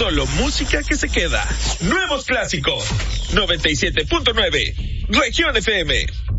Solo música que se queda. Nuevos clásicos. 97.9. Región FM.